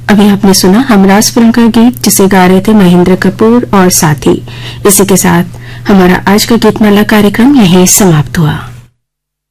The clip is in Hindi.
अभी आपने सुना हमराज फिल्म का गीत, जिसे गा रहे थे महेंद्र कपूर और साथी। इसी के साथ हमारा आज का गीतमाला कार्यक्रम यहीं समाप्त हुआ।